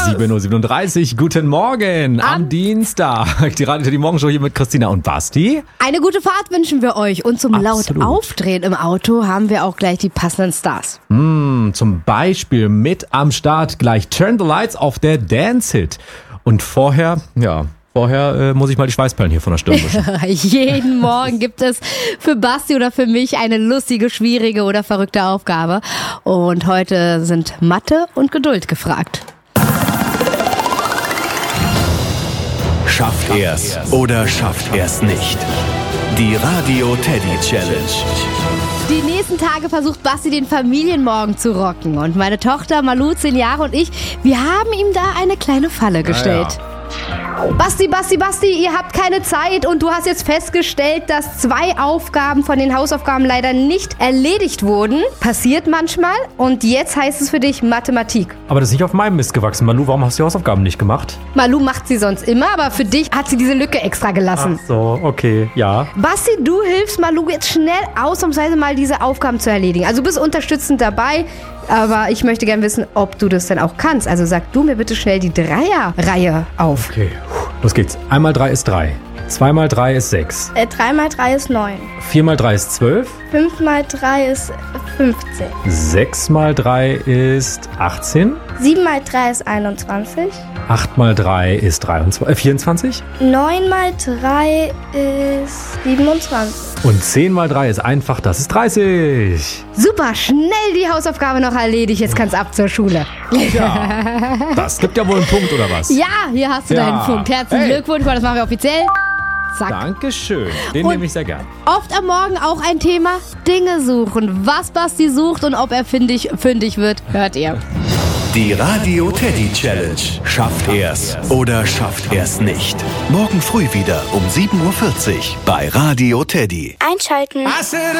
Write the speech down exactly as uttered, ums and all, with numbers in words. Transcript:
sieben Uhr siebenunddreißig, guten Morgen am, am Dienstag. Die Radio Teddy Morgenshow hier mit Christina und Basti. Eine gute Fahrt wünschen wir euch und zum Absolut. laut Aufdrehen im Auto haben wir auch gleich die passenden Stars. Mm, zum Beispiel mit am Start gleich Turn the Lights auf der Dance Hit. Und vorher, ja... Vorher äh, muss ich mal die Schweißperlen hier von der Stirn wischen. Jeden Morgen gibt es für Basti oder für mich eine lustige, schwierige oder verrückte Aufgabe. Und heute sind Mathe und Geduld gefragt. Schafft er's oder schafft er's nicht? Die Radio Teddy Challenge. Die nächsten Tage versucht Basti den Familienmorgen zu rocken. Und meine Tochter Malu, zehn Jahre, und ich, wir haben ihm da eine kleine Falle gestellt. Ja, ja. Basti, Basti, Basti, ihr habt keine Zeit und du hast jetzt festgestellt, dass zwei Aufgaben von den Hausaufgaben leider nicht erledigt wurden. Passiert manchmal und jetzt heißt es für dich Mathematik. Aber das ist nicht auf meinem Mist gewachsen. Malu, warum hast du die Hausaufgaben nicht gemacht? Malu macht sie sonst immer, aber für dich hat sie diese Lücke extra gelassen. Ach so, okay, ja. Basti, du hilfst Malu jetzt schnell ausnahmsweise mal diese Aufgaben zu erledigen. Also du bist unterstützend dabei, aber ich möchte gerne wissen, ob du das denn auch kannst. Also sag du mir bitte schnell die Dreierreihe auf. Okay, los geht's. Einmal drei ist drei. Zwei mal drei ist sechs. Äh, drei mal drei ist neun. Vier mal drei ist zwölf. fünf mal drei ist fünfzehn. Sechs mal drei ist achtzehn. sieben mal drei ist einundzwanzig. Acht mal drei ist dreiundzwanzig, äh, vierundzwanzig. neun mal drei ist siebenundzwanzig. Und zehn mal drei ist einfach, das ist dreißig. Super, schnell die Hausaufgabe noch erledigt. Jetzt kann's ab zur Schule. Ja, das gibt ja wohl einen Punkt, oder was? Ja, hier hast du Ja. deinen Punkt. Herzlichen Hey. Glückwunsch, das machen wir offiziell. Zack. Dankeschön. Den Und- nehme ich sehr gern. Oft am Morgen auch ein Thema, Dinge suchen. Was Basti sucht und ob er fündig, fündig wird, hört ihr. Die Radio Teddy Challenge. Schafft er's oder schafft er's nicht? Morgen früh wieder um sieben Uhr vierzig bei Radio Teddy. Einschalten. I said